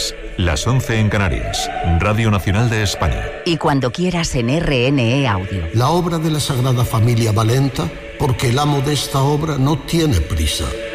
noticias, las 11 en Canarias, Radio Nacional de España. Y cuando quieras en RNE Audio. La obra de la Sagrada Familia Valenta, porque el amo de esta obra no tiene prisa.